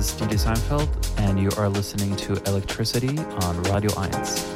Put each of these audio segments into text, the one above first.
is DJ Seinfeld, and you are listening to Electricity on Radio 1.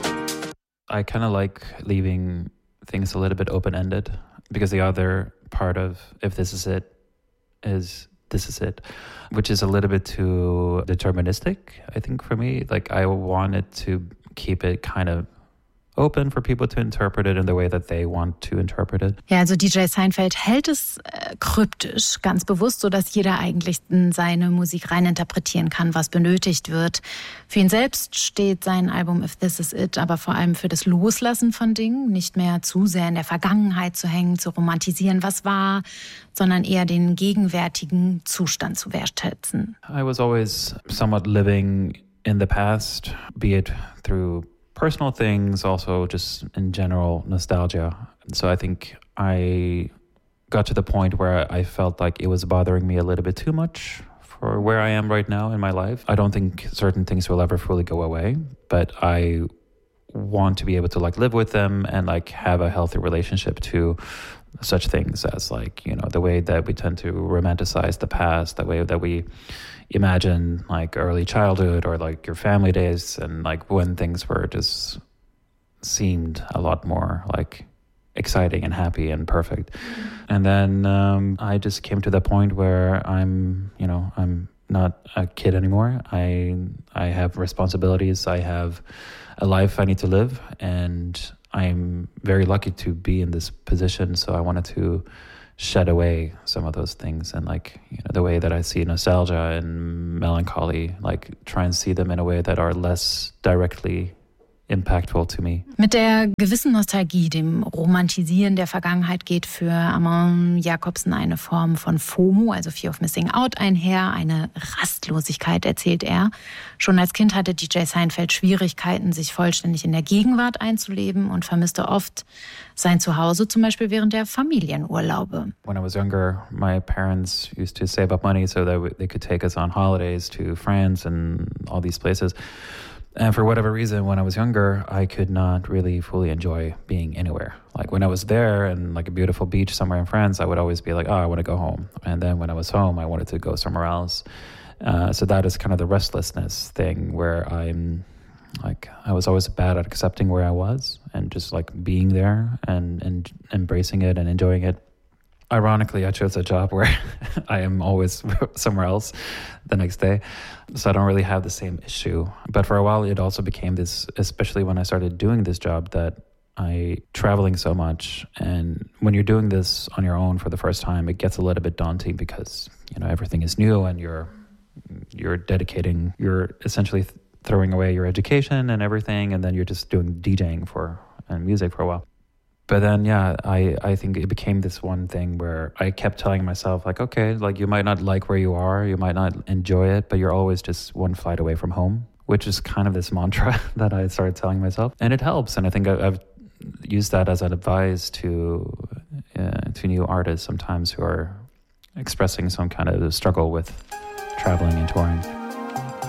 I kind of like leaving things a little bit open-ended, because the other part of If This Is It is This Is It, which is a little bit too deterministic, I think, for me. Like, I wanted to keep it kind of open for people to interpret it in the way that they want to interpret it. Ja, also DJ Seinfeld hält es kryptisch, ganz bewusst, sodass jeder eigentlich in seine Musik reininterpretieren kann, was benötigt wird. Für ihn selbst steht sein Album If This Is It aber vor allem für das Loslassen von Dingen, nicht mehr zu sehr in der Vergangenheit zu hängen, zu romantisieren, was war, sondern eher den gegenwärtigen Zustand zu wertschätzen. I was always somewhat living in the past, be it through personal things, also just in general nostalgia. So I think I got to the point where I felt like it was bothering me a little bit too much for where I am right now in my life. I don't think certain things will ever fully go away, but I want to be able to like live with them and like have a healthy relationship to such things as like, you know, the way that we tend to romanticize the past, the way that we imagine like early childhood or like your family days, and like when things were just seemed a lot more like exciting and happy and perfect. And then I just came to the point where I'm not a kid anymore. I have responsibilities. I have a life I need to live, and I'm very lucky to be in this position. So I wanted to shed away some of those things, and like, you know, the way that I see nostalgia and melancholy, like try and see them in a way that are less directly impactful to me. Mit der gewissen Nostalgie, dem Romantisieren der Vergangenheit, geht für Armand Jacobsen eine Form von FOMO, also Fear of Missing Out, einher, eine Rastlosigkeit, erzählt er. Schon als Kind hatte DJ Seinfeld Schwierigkeiten, sich vollständig in der Gegenwart einzuleben und vermisste oft sein Zuhause, zum Beispiel während der Familienurlaube. When I was younger, my parents used to save up money so that they could take us on holidays to France and all these places. And for whatever reason, when I was younger, I could not really fully enjoy being anywhere. Like when I was there and like a beautiful beach somewhere in France, I would always be like, oh, I want to go home. And then when I was home, I wanted to go somewhere else. So that is kind of the restlessness thing where I'm like, I was always bad at accepting where I was and just like being there and embracing it and enjoying it. Ironically, I chose a job where I am always somewhere else the next day. So I don't really have the same issue. But for a while, it also became this, especially when I started doing this job, that I traveling so much. And when you're doing this on your own for the first time, it gets a little bit daunting because, you know, everything is new and you're essentially throwing away your education and everything. And then you're just doing DJing and music for a while. But then, yeah, I think it became this one thing where I kept telling myself, like, okay, like you might not like where you are, you might not enjoy it, but you're always just one flight away from home, which is kind of this mantra that I started telling myself. And it helps. And I think I've used that as an advice to new artists sometimes who are expressing some kind of struggle with traveling and touring.